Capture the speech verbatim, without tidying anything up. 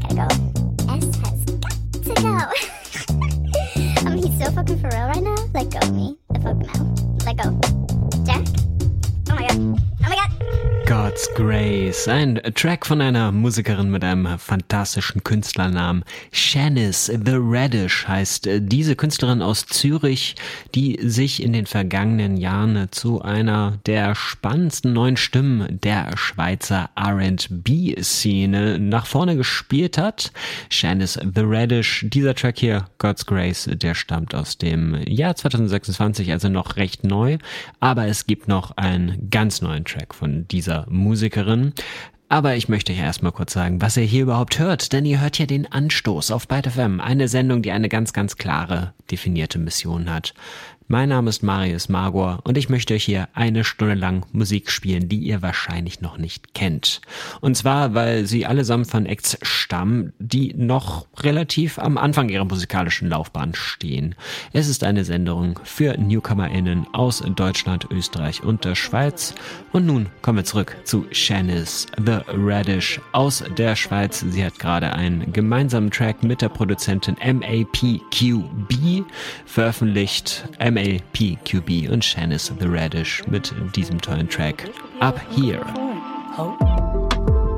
I go, S has got to go. I mean, he's so fucking for real right now. Let go of me. The fuck now. Let go. Jack? Oh my god. Oh my god. God's Grace, ein Track von einer Musikerin mit einem fantastischen Künstlernamen. Shanice the Radish heißt diese Künstlerin aus Zürich, die sich in den vergangenen Jahren zu einer der spannendsten neuen Stimmen der Schweizer R and B-Szene nach vorne gespielt hat. Shanice the Radish, dieser Track hier, God's Grace, der stammt aus dem Jahr zwanzig sechsundzwanzig, also noch recht neu, aber es gibt noch einen ganz neuen Track von dieser Musikerin. Aber ich möchte euch erstmal kurz sagen, was ihr hier überhaupt hört, denn ihr hört ja den Anstoß auf Byte F M, eine Sendung, die eine ganz, ganz klare, definierte Mission hat. Mein Name ist Marius Magor und ich möchte euch hier eine Stunde lang Musik spielen, die ihr wahrscheinlich noch nicht kennt. Und zwar, weil sie allesamt von Acts stammen, die noch relativ am Anfang ihrer musikalischen Laufbahn stehen. Es ist eine Sendung für NewcomerInnen aus Deutschland, Österreich und der Schweiz. Und nun kommen wir zurück zu Shanice the Radish aus der Schweiz. Sie hat gerade einen gemeinsamen Track mit der Produzentin M A P Q B veröffentlicht. M A P Q B und Shanice the Radish mit diesem tollen Track Up Here. Oh.